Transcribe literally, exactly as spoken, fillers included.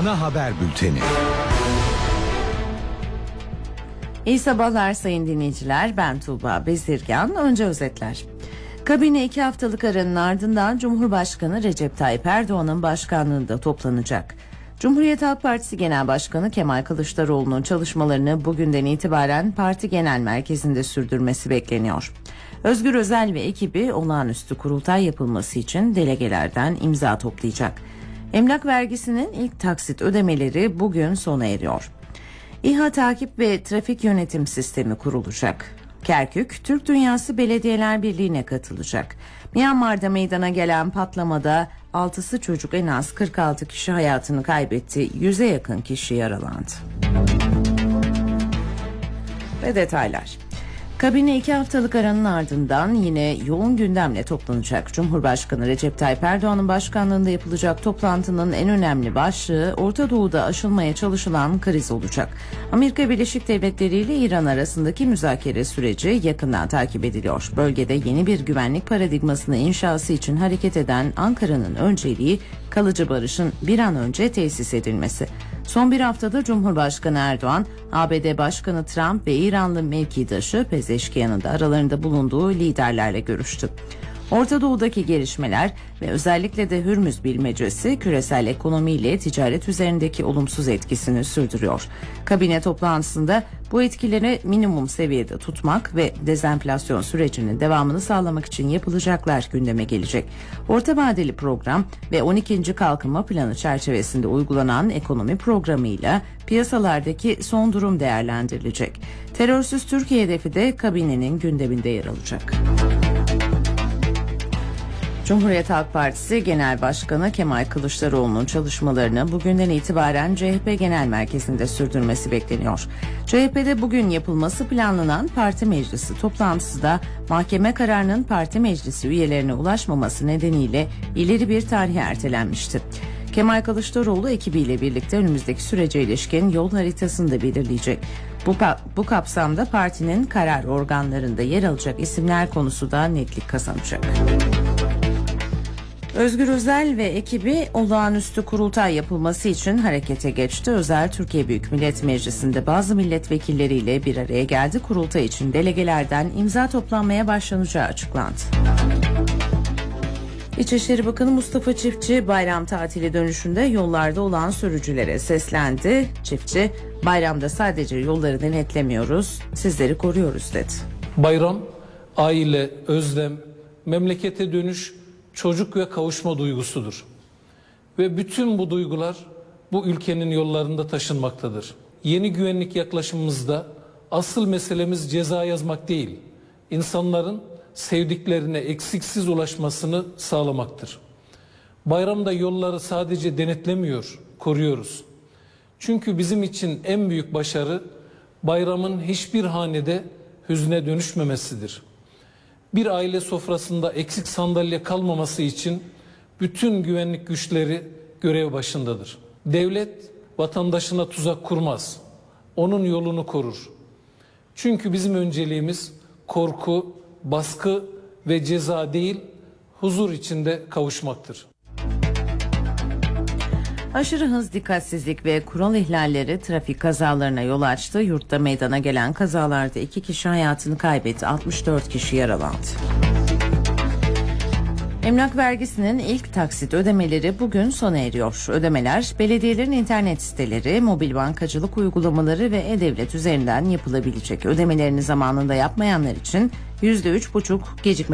Ana haber bülteni. İyi sabahlar sayın dinleyiciler. Ben Tuğba Bezirgan. Önce özetler. Kabine iki haftalık aranın ardından Cumhurbaşkanı Recep Tayyip Erdoğan'ın başkanlığında toplanacak. Cumhuriyet Halk Partisi Genel Başkanı Kemal Kılıçdaroğlu'nun çalışmalarını bugünden itibaren parti genel merkezinde sürdürmesi bekleniyor. Özgür Özel ve ekibi olağanüstü kurultay yapılması için delegelerden imza toplayacak. Emlak vergisinin ilk taksit ödemeleri bugün sona eriyor. İHA takip ve trafik yönetim sistemi kurulacak. Kerkük, Türk Dünyası Belediyeler Birliği'ne katılacak. Myanmar'da meydana gelen patlamada altısı çocuk, en az kırk altı kişi hayatını kaybetti. yüze yakın kişi yaralandı. Ve detaylar. Kabine iki haftalık aranın ardından yine yoğun gündemle toplanacak. Cumhurbaşkanı Recep Tayyip Erdoğan'ın başkanlığında yapılacak toplantının en önemli başlığı Orta Doğu'da aşılmaya çalışılan kriz olacak. Amerika Birleşik Devletleri ile İran arasındaki müzakere süreci yakından takip ediliyor. Bölgede yeni bir güvenlik paradigmasının inşası için hareket eden Ankara'nın önceliği kalıcı barışın bir an önce tesis edilmesi. Son bir haftada Cumhurbaşkanı Erdoğan, A B D Başkanı Trump ve İranlı mevkidaşı Pezeşkiyan'ın da aralarında bulunduğu liderlerle görüştü. Orta Doğu'daki gelişmeler ve özellikle de Hürmüz bilmecesi küresel ekonomiyle ticaret üzerindeki olumsuz etkisini sürdürüyor. Kabine toplantısında bu etkileri minimum seviyede tutmak ve dezenflasyon sürecinin devamını sağlamak için yapılacaklar gündeme gelecek. Orta vadeli program ve on ikinci kalkınma planı çerçevesinde uygulanan ekonomi programıyla piyasalardaki son durum değerlendirilecek. Terörsüz Türkiye hedefi de kabinenin gündeminde yer alacak. Cumhuriyet Halk Partisi Genel Başkanı Kemal Kılıçdaroğlu'nun çalışmalarını bugünden itibaren C H P Genel Merkezi'nde sürdürmesi bekleniyor. C H P'de bugün yapılması planlanan parti meclisi toplantısı da mahkeme kararının parti meclisi üyelerine ulaşmaması nedeniyle ileri bir tarihe ertelenmişti. Kemal Kılıçdaroğlu ekibiyle birlikte önümüzdeki sürece ilişkin yol haritasını da belirleyecek. Bu, bu kapsamda partinin karar organlarında yer alacak isimler konusu da netlik kazanacak. Özgür Özel ve ekibi olağanüstü kurultay yapılması için harekete geçti. Özel, Türkiye Büyük Millet Meclisi'nde bazı milletvekilleriyle bir araya geldi. Kurultay için delegelerden imza toplanmaya başlanacağı açıklandı. İçişleri Bakanı Mustafa Çiftçi bayram tatili dönüşünde yollarda olan sürücülere seslendi. Çiftçi, bayramda sadece yolları denetlemiyoruz, sizleri koruyoruz dedi. Bayram, aile, özlem, memlekete dönüş, çocuk ve kavuşma duygusudur. Ve bütün bu duygular bu ülkenin yollarında taşınmaktadır. Yeni güvenlik yaklaşımımızda asıl meselemiz ceza yazmak değil, insanların sevdiklerine eksiksiz ulaşmasını sağlamaktır. Bayramda yolları sadece denetlemiyor, koruyoruz. Çünkü bizim için en büyük başarı bayramın hiçbir hanede hüzne dönüşmemesidir. Bir aile sofrasında eksik sandalye kalmaması için bütün güvenlik güçleri görev başındadır. Devlet vatandaşına tuzak kurmaz, onun yolunu korur. Çünkü bizim önceliğimiz korku, baskı ve ceza değil, huzur içinde kavuşmaktır. Aşırı hız, dikkatsizlik ve kural ihlalleri trafik kazalarına yol açtı. Yurtta meydana gelen kazalarda iki kişi hayatını kaybetti, altmış dört kişi yaralandı. Emlak vergisinin ilk taksit ödemeleri bugün sona eriyor. Ödemeler belediyelerin internet siteleri, mobil bankacılık uygulamaları ve e-devlet üzerinden yapılabilecek. Ödemelerini zamanında yapmayanlar için yüzde üç buçuk gecikme